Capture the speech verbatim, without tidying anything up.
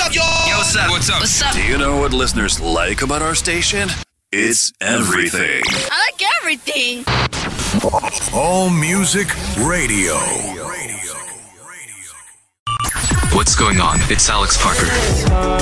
up, yo? Yo, what's up? What's up? What's up? Do you know what listeners like about our station? It's everything. I like everything. All Music Radio. What's going on? It's Alex Parker.